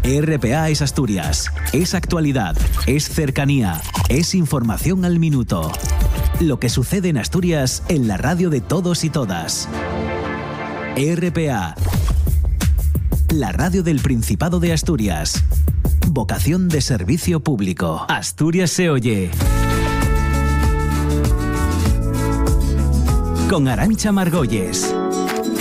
RPA es Asturias, es actualidad, es cercanía, es información al minuto. Lo que sucede en Asturias en la radio de todos y todas. RPA, la radio del Principado de Asturias. Vocación de servicio público. Asturias se oye. Con Arantxa Margolles.